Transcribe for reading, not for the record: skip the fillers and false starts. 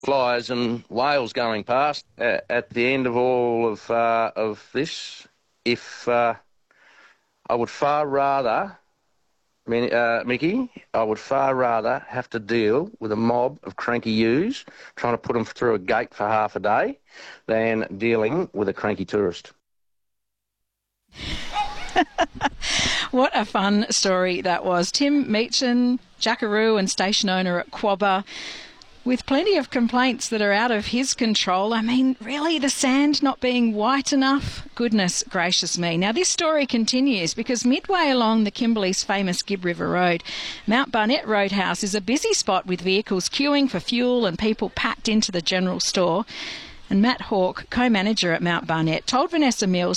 flyers and whales going past. At the end of all of this, if I would far rather, Mickey, I would far rather have to deal with a mob of cranky ewes trying to put them through a gate for half a day than dealing with a cranky tourist. What a fun story that was. Tim Meachin, Jackaroo and station owner at Quobba, with plenty of complaints that are out of his control. I mean, really, the sand not being white enough? Goodness gracious me. Now, this story continues because midway along the Kimberley's famous Gibb River Road, Mount Barnett Roadhouse is a busy spot with vehicles queuing for fuel and people packed into the general store. And Matt Hawke, co-manager at Mount Barnett, told Vanessa Mills